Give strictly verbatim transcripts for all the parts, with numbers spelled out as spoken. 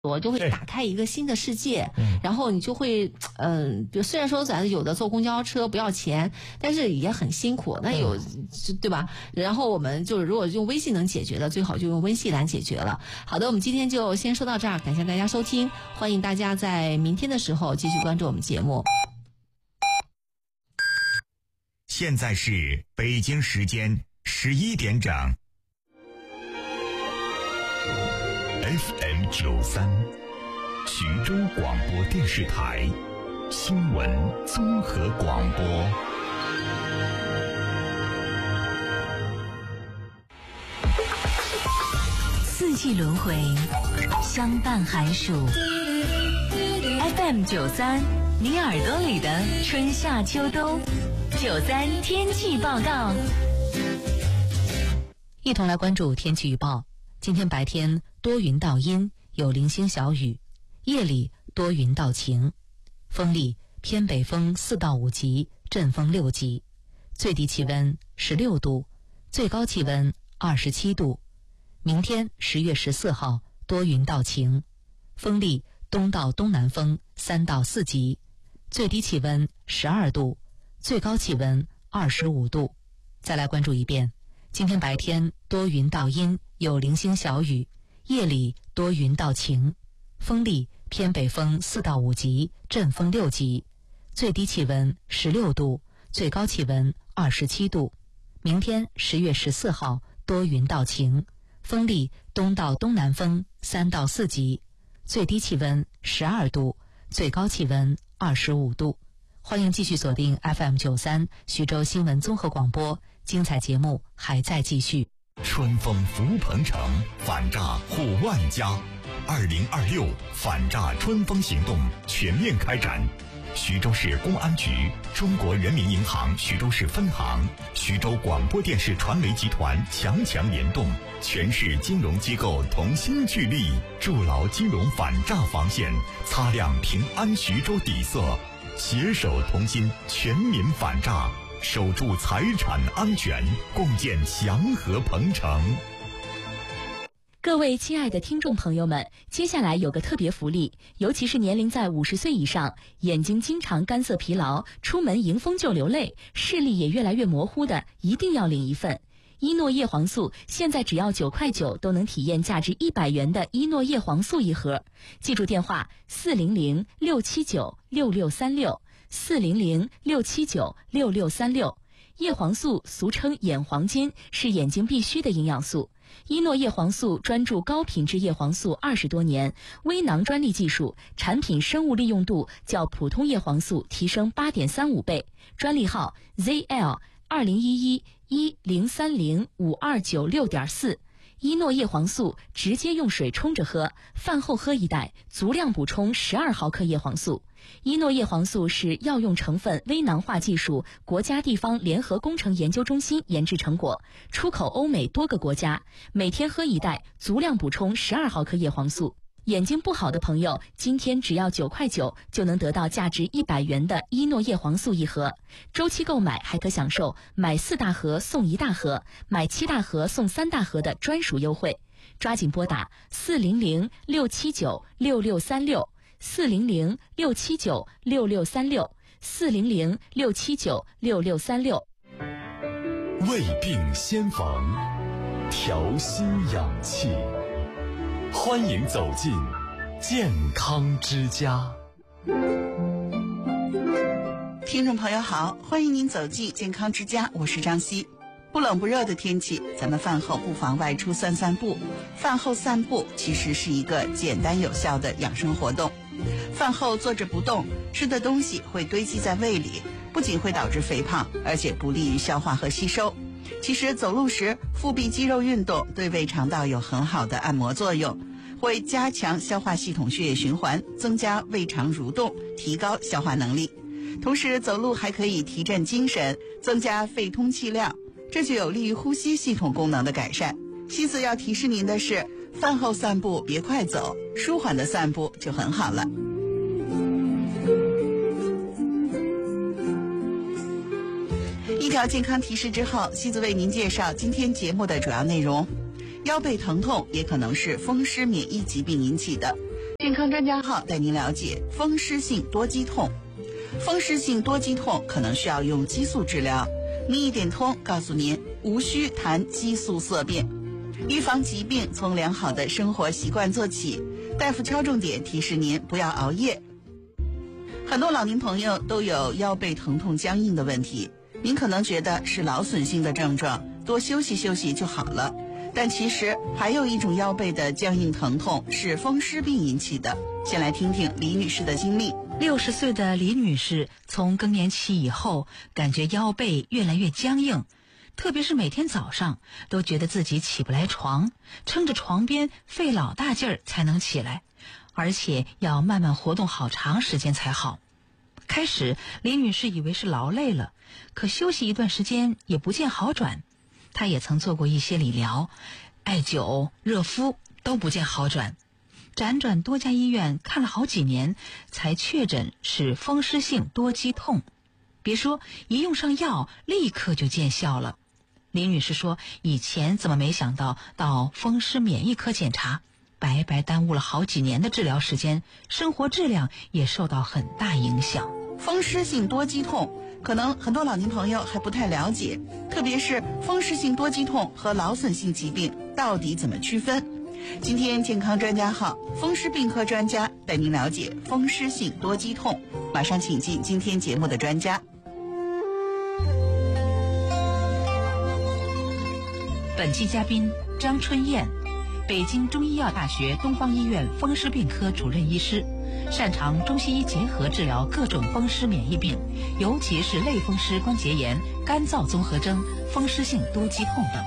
我就会打开一个新的世界，嗯、然后你就会，嗯、呃，比如虽然说咱有的坐公交车不要钱，但是也很辛苦，那有，嗯、对吧？然后我们就是如果用微信能解决的，最好就用微信来解决了。好的，我们今天就先说到这儿，感谢大家收听，欢迎大家在明天的时候继续关注我们节目。 现在是北京时间十一点整。F M 九三，徐州广播电视台新闻综合广播。 四季轮回，相伴寒暑。F M 九三，你耳朵里的春夏秋冬。九三天气报告，一同来关注天气预报。今天白天多云到阴，有零星小雨，夜里多云到晴，风力偏北风四到五级，阵风六级，最低气温十六度，最高气温二十七度。明天十月十四号多云到晴，风力东到东南风三到四级，最低气温十二度，最高气温二十五度。再来关注一遍，今天白天多云到阴，有零星小雨，夜里多云到晴，风力偏北风四到五级，阵风六级，最低气温十六度，最高气温二十七度。明天十月十四号多云到晴，风力东到东南风三到四级，最低气温十二度，最高气温二十五度。欢迎继续锁定 F M 九三徐州新闻综合广播，精彩节目还在继续。 春风福鹏城，反诈护万家。二零二六反诈春风行动全面开展。徐州市公安局、中国人民银行徐州市分行、徐州广播电视传媒集团强强联动，全市金融机构同心聚力，筑牢金融反诈防线，擦亮平安徐州底色，携手同心，全民反诈，守住财产安全，共建祥和鹏城。 各位亲爱的听众朋友们，接下来有个特别福利，尤其是年龄在五十岁以上，眼睛经常干涩疲劳，出门迎风就流泪，视力也越来越模糊的，一定要领一份。伊诺叶黄素现在只要九块九都能体验价值一百元的伊诺叶黄素一盒。记住电话四零零六七九六六三六四零零六七九六六三六。叶黄素俗称眼黄金，是眼睛必须的营养素。伊诺叶黄素专注高品质叶黄素二十多年，微囊专利技术，产品生物利用度较普通叶黄素提升 八点三五 倍。专利号 Z L 二零一一一零三零五二九六点四。伊诺叶黄素直接用水冲着喝，饭后喝一袋，足量补充十二毫克叶黄素。伊诺叶黄素是药用成分微囊化技术国家地方联合工程研究中心研制成果，出口欧美多个国家，每天喝一袋，足量补充十二毫克叶黄素。眼睛不好的朋友，今天只要九块九就能得到价值一百元的伊诺叶黄素一盒，周期购买还可享受买四大盒送一大盒，买七大盒送三大盒的专属优惠。抓紧拨打四零零六七九六六三六四零零六七九六六三六四零零六七九六六三六。 胃病先防，调心养气，欢迎走进健康之家。 听众朋友好，欢迎您走进健康之家，我是张希。不冷不热的天气，咱们饭后不妨外出散散步。饭后散步其实是一个简单有效的养生活动。饭后坐着不动，吃的东西会堆积在胃里，不仅会导致肥胖，而且不利于消化和吸收。其实走路时腹壁肌肉运动对胃肠道有很好的按摩作用，会加强消化系统血液循环，增加胃肠蠕动，提高消化能力。同时走路还可以提振精神，增加肺通气量，这就有利于呼吸系统功能的改善。西子要提示您的是，饭后散步别快走，舒缓的散步就很好了。一条健康提示之后，西子为您介绍今天节目的主要内容。腰背疼痛也可能是风湿免疫疾病引起的， 健康专家号带您了解风湿性多肌痛。风湿性多肌痛可能需要用激素治疗。名医点通告诉您，无需谈激素色变。预防疾病从良好的生活习惯做起。大夫敲重点提示您不要熬夜。很多老年朋友都有腰背疼痛僵硬的问题，您可能觉得是劳损性的症状，多休息休息就好了。但其实还有一种腰背的僵硬疼痛是风湿病引起的。先来听听李女士的经历。 六十岁的李女士从更年期以后，感觉腰背越来越僵硬，特别是每天早上都觉得自己起不来床，撑着床边费老大劲儿才能起来，而且要慢慢活动好长时间才好。开始李女士以为是劳累了，可休息一段时间也不见好转。她也曾做过一些理疗，艾灸、热敷都不见好转，辗转多家医院看了好几年，才确诊是风湿性多肌痛。别说一用上药立刻就见效了。李女士说，以前怎么没想到到风湿免疫科检查，白白耽误了好几年的治疗时间，生活质量也受到很大影响。 风湿性多肌痛可能很多老年朋友还不太了解，特别是风湿性多肌痛和劳损性疾病到底怎么区分。今天健康专家号风湿病科专家带您了解风湿性多肌痛。马上请进今天节目的专家。 本期嘉宾张春燕，北京中医药大学东方医院风湿病科主任医师，擅长中西医结合治疗各种风湿免疫病，尤其是类风湿关节炎、干燥综合征、风湿性多肌痛等。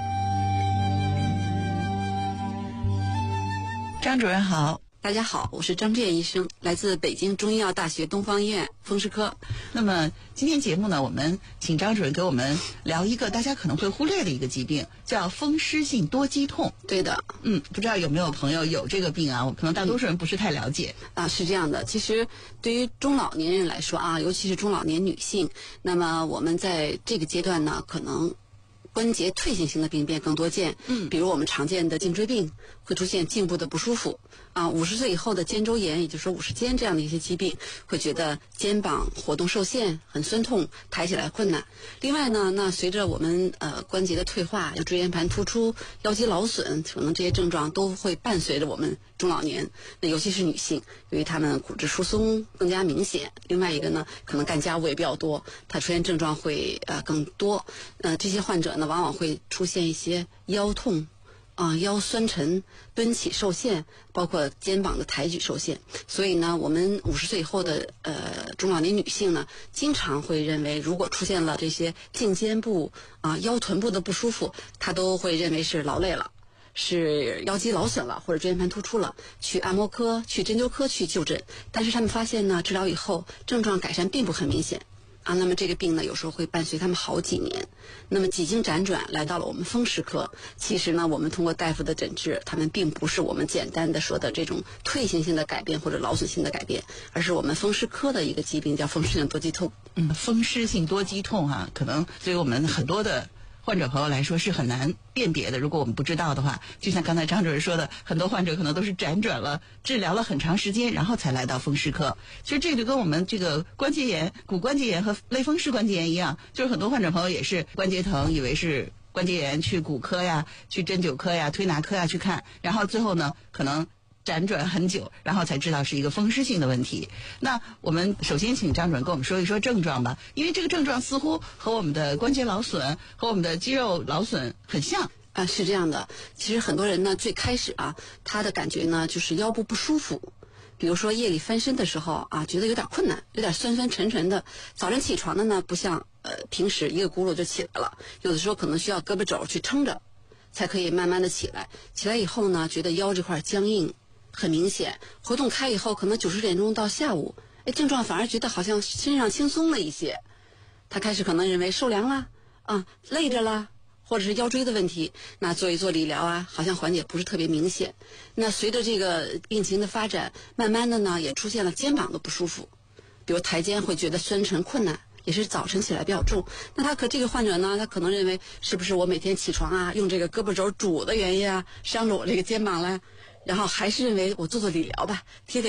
张主任好。 大家好，我是张志燕医生，来自北京中医药大学东方医院风湿科。 那么今天节目呢，我们请张主任给我们聊一个大家可能会忽略的一个疾病，叫风湿性多肌痛。 对的， 嗯，不知道有没有朋友有这个病啊？我可能大多数人不是太了解。 啊，是这样的，其实对于中老年人来说啊，尤其是中老年女性，那么我们在这个阶段呢，可能关节退行性的病变更多见，嗯，比如我们常见的颈椎病会出现颈部的不舒服，啊，五十岁以后的肩周炎，也就是说五十肩这样的一些疾病，会觉得肩膀活动受限，很酸痛，抬起来困难。另外呢，那随着我们呃关节的退化，有椎间盘突出、腰肌劳损，可能这些症状都会伴随着我们中老年。那尤其是女性，由于她们骨质疏松更加明显，另外一个呢，可能干家务也比较多，她出现症状会呃更多。呃，这些患者呢，往往会出现一些腰痛。啊，腰酸沉、蹲起受限，包括肩膀的抬举受限。所以呢，我们五十岁以后的呃中老年女性呢，经常会认为，如果出现了这些颈肩部啊、腰臀部的不舒服，她都会认为是劳累了，是腰肌劳损了，或者椎间盘突出了，去按摩科、去针灸科去就诊。但是他们发现呢，治疗以后症状改善并不很明显。啊，那么这个病呢，有时候会伴随他们好几年。那么几经辗转来到了我们风湿科，其实呢，我们通过大夫的诊治，他们并不是我们简单的说的这种退行性的改变或者劳损性的改变，而是我们风湿科的一个疾病，叫风湿性多肌痛。 嗯，风湿性多肌痛哈、啊，可能对于我们很多的患者朋友来说是很难辨别的。如果我们不知道的话，就像刚才张主任说的，很多患者可能都是辗转了治疗了很长时间，然后才来到风湿科。其实这就跟我们这个关节炎、骨关节炎和类风湿关节炎一样，就是很多患者朋友也是关节疼，以为是关节炎，去骨科呀、去针灸科呀、推拿科呀去看，然后最后呢，可能辗转很久，然后才知道是一个风湿性的问题。那我们首先请张主任跟我们说一说症状吧，因为这个症状似乎和我们的关节劳损和我们的肌肉劳损很像。 啊，是这样的。其实很多人呢，最开始啊，他的感觉呢就是腰部不舒服，比如说夜里翻身的时候啊，觉得有点困难，有点酸酸沉沉的。早晨起床的呢，不像呃平时一个轱辘就起来了，有的时候可能需要胳膊肘去撑着，才可以慢慢的起来。起来以后呢，觉得腰这块僵硬很明显，活动开以后，可能九十点钟到下午，哎，症状反而觉得好像身上轻松了一些。他开始可能认为受凉了，啊，累着了，或者是腰椎的问题，那做一做理疗啊，好像缓解不是特别明显。那随着这个病情的发展，慢慢的呢，也出现了肩膀的不舒服，比如抬肩会觉得酸沉困难，也是早晨起来比较重。那他可这个患者呢，他可能认为是不是我每天起床啊，用这个胳膊肘拄的原因啊，伤了我这个肩膀了，然后还是认为我做做理疗吧，贴贴